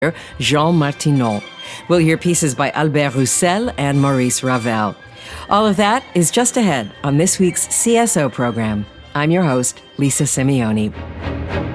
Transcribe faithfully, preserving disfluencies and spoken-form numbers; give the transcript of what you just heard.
Jean Martineau. We'll hear pieces by Albert Roussel and Maurice Ravel. All of that is just ahead on this week's C S O program. I'm your host, Lisa Simeone.